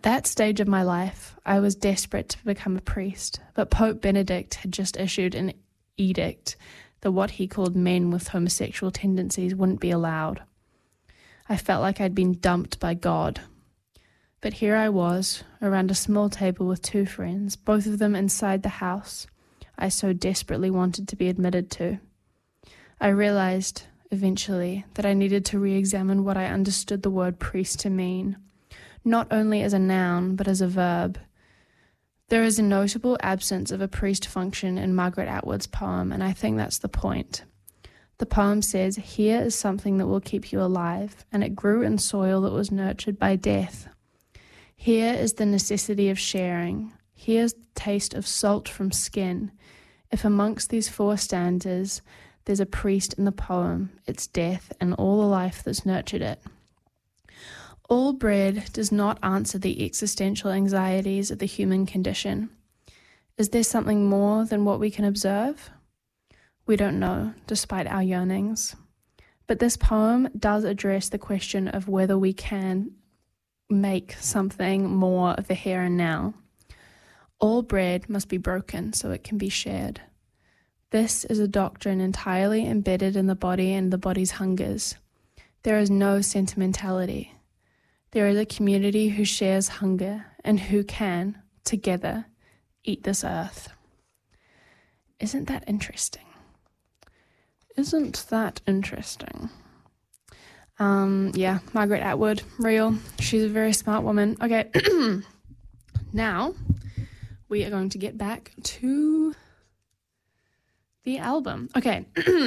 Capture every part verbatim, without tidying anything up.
that stage of my life, I was desperate to become a priest, but Pope Benedict had just issued an edict that what he called men with homosexual tendencies wouldn't be allowed. I felt like I'd been dumped by God. But here I was, around a small table with two friends, both of them inside the house I so desperately wanted to be admitted to. I realized, eventually, that I needed to re-examine what I understood the word priest to mean, not only as a noun, but as a verb. There is a notable absence of a priest function in Margaret Atwood's poem, and I think that's the point. The poem says, "Here is something that will keep you alive, and it grew in soil that was nurtured by death. Here is the necessity of sharing. Here's the taste of salt from skin. If amongst these four stanzas there's a priest in the poem, it's death and all the life that's nurtured it." All bread does not answer the existential anxieties of the human condition. Is there something more than what we can observe? We don't know, despite our yearnings. But this poem does address the question of whether we can make something more of the here and now. All bread must be broken so it can be shared. This is a doctrine entirely embedded in the body and the body's hungers. There is no sentimentality. There is a community who shares hunger and who can, together, eat this earth. Isn't that interesting? Isn't that interesting? Um, yeah, Margaret Atwood, real. She's a very smart woman. Okay, now we are going to get back to the album. Okay,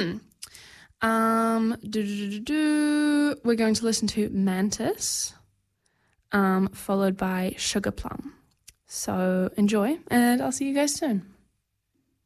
um, do, do, do, do. We're going to listen to Mantis, um, followed by Sugar Plum. So enjoy, and I'll see you guys soon.